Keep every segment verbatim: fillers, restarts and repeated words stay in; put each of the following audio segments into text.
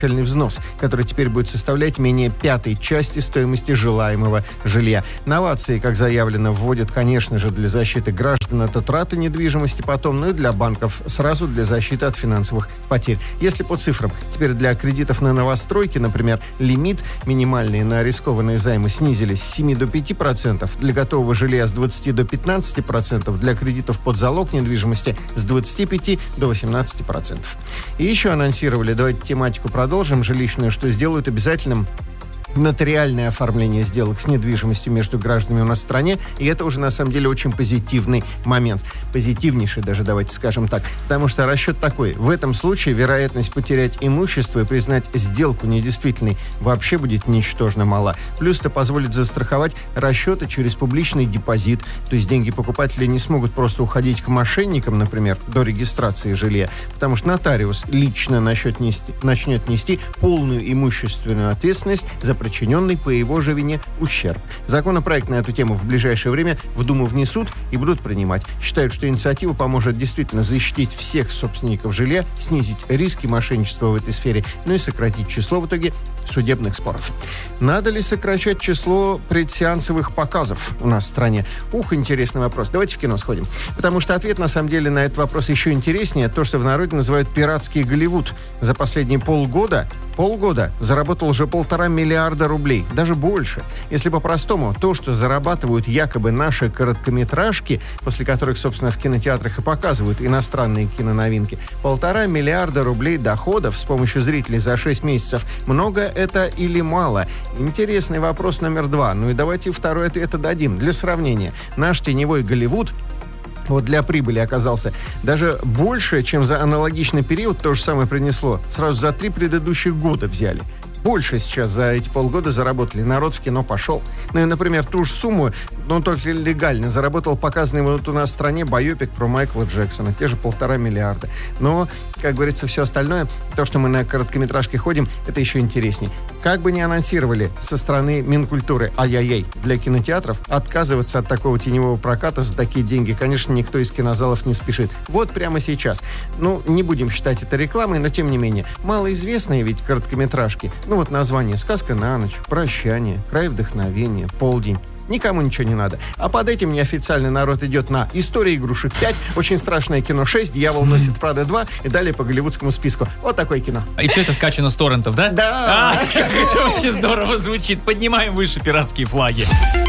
взнос, который теперь будет составлять менее пятой части стоимости желаемого жилья. Новации, как заявлено, вводят, конечно же, для защиты граждан от утраты недвижимости потом, но и для банков сразу для защиты от финансовых потерь. Если по цифрам, теперь для кредитов на новостройки, например, лимит минимальный на рискованные займы снизились с семи до пяти процентов, для готового жилья с двадцати до пятнадцати процентов, для кредитов под залог недвижимости с двадцати пяти до восемнадцати процентов. И еще анонсировали, давайте тематику продолжим. Продолжим жилищную, что сделают обязательным нотариальное оформление сделок с недвижимостью между гражданами у нас в стране, и это уже на самом деле очень позитивный момент. Позитивнейший даже, давайте скажем так. Потому что расчет такой. В этом случае вероятность потерять имущество и признать сделку недействительной вообще будет ничтожно мала. Плюс это позволит застраховать расчеты через публичный депозит. То есть деньги покупателей не смогут просто уходить к мошенникам, например, до регистрации жилья, потому что нотариус лично начнет нести, начнет нести полную имущественную ответственность за причиненный по его же вине ущерб. Законопроект на эту тему в ближайшее время в Думу внесут и будут принимать. Считают, что инициатива поможет действительно защитить всех собственников жилья, снизить риски мошенничества в этой сфере, ну и сократить число в итоге судебных споров. Надо ли сокращать число предсеансовых показов у нас в стране? Ух, интересный вопрос. Давайте в кино сходим. Потому что ответ, на самом деле, на этот вопрос еще интереснее. То, что в народе называют пиратский Голливуд. За последние полгода Полгода заработал уже полтора миллиарда рублей, даже больше. Если по-простому, то, что зарабатывают якобы наши короткометражки, после которых, собственно, в кинотеатрах и показывают иностранные киноновинки, полтора миллиарда рублей доходов с помощью зрителей за шесть месяцев, много это или мало? Интересный вопрос номер два. Ну и давайте второй ответ дадим. Для сравнения, наш теневой Голливуд вот для прибыли оказался даже больше, чем за аналогичный период то же самое принесло. Сразу за три предыдущих года взяли. Больше сейчас за эти полгода заработали. Народ в кино пошел. Ну и, например, ту же сумму, но только легально, заработал показанный вот у нас в стране байопик про Майкла Джексона. Те же полтора миллиарда. Но, как говорится, все остальное, то, что мы на короткометражке ходим, это еще интереснее. Как бы ни анонсировали со стороны Минкультуры, ай-яй-яй, для кинотеатров, отказываться от такого теневого проката за такие деньги, конечно, никто из кинозалов не спешит. Вот прямо сейчас. Ну, не будем считать это рекламой, но тем не менее. Малоизвестные ведь короткометражки. Ну вот название «Сказка на ночь», «Прощание», «Край вдохновения», «Полдень». Никому ничего не надо. А под этим неофициальный народ идет на «История игрушек пять», «Очень страшное кино шесть», «Дьявол носит Прада два» и далее по голливудскому списку. Вот такое кино. И все это скачано с торрентов, да? Да! А, как это вообще здорово звучит. Поднимаем выше пиратские флаги.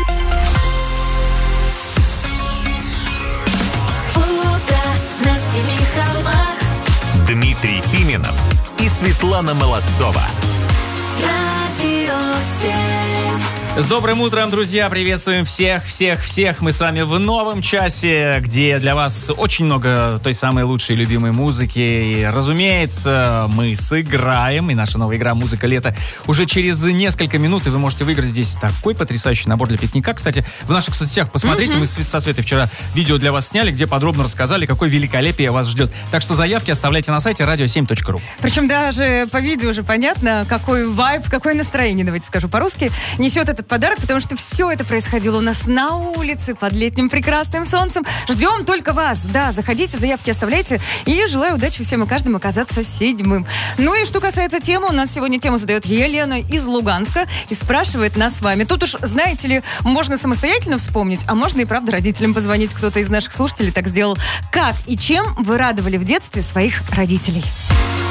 Дмитрий Пименов и Светлана Молодцова. С добрым утром, друзья! Приветствуем всех, всех, всех! Мы с вами в новом часе, где для вас очень много той самой лучшей любимой музыки. И, разумеется, мы сыграем. И наша новая игра «Музыка лета» уже через несколько минут. И вы можете выиграть здесь такой потрясающий набор для пикника. Кстати, в наших соцсетях посмотрите. Mm-hmm. Мы со Светой вчера видео для вас сняли, где подробно рассказали, какое великолепие вас ждет. Так что заявки оставляйте на сайте радио семь точка ру. Причем даже по видео уже понятно, какой вайб, какое настроение, давайте скажу по-русски, несет этот подарок, потому что все это происходило у нас на улице под летним прекрасным солнцем. Ждем только вас. Да, заходите, заявки оставляйте. И желаю удачи всем и каждому оказаться седьмым. Ну и что касается темы, у нас сегодня тему задает Елена из Луганска и спрашивает нас с вами. Тут уж, знаете ли, можно самостоятельно вспомнить, а можно и правда родителям позвонить. Кто-то из наших слушателей так сделал. Как и чем вы радовали в детстве своих родителей?